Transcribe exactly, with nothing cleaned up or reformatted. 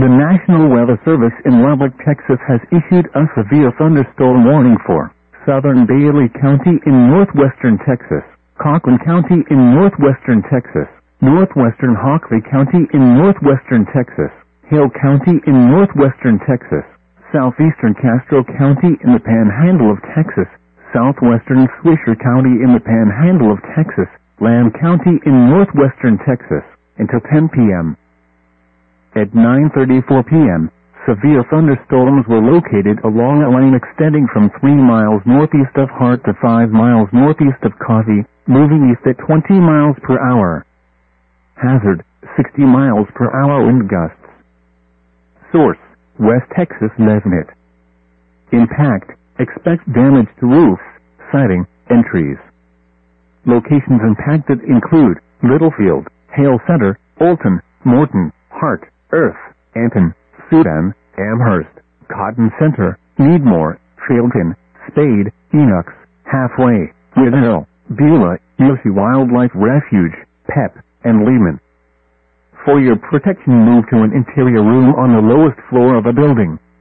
The National Weather Service in Lubbock, Texas has issued a severe thunderstorm warning for southern Bailey County in northwestern Texas, Cochran County in northwestern Texas, northwestern Hockley County in northwestern Texas, Hale County in northwestern Texas, southeastern Castro County in the Panhandle of Texas, southwestern Swisher County in the Panhandle of Texas, Lamb County in northwestern Texas, until ten p m At nine thirty-four p m, severe thunderstorms were located along a line extending from three miles northeast of Hart to five miles northeast of Causey, moving east at twenty miles per hour. Hazard, sixty miles per hour wind gusts. Source, West Texas Nesnet. Impact, expect damage to roofs, siding, and trees. Locations impacted include Littlefield, Hale Center, Olton, Morton, Hart, Earth, Anton, Sudan, Amherst, Cotton Center, Needmore, Trailton, Spade, Enox, Halfway, Whitnall, Beulah, Yoshi Wildlife Refuge, Pep, and Lehman. For your protection, move to an interior room on the lowest floor of a building.